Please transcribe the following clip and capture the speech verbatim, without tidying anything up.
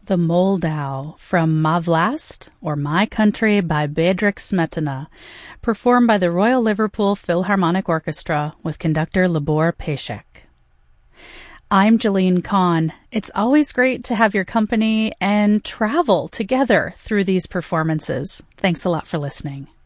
The Moldau from Ma Vlast, or My Country by Bedřich Smetana, performed by the Royal Liverpool Philharmonic Orchestra with conductor Libor Pašek. I'm Jalene Kahn. It's always great to have your company and travel together through these performances. Thanks a lot for listening.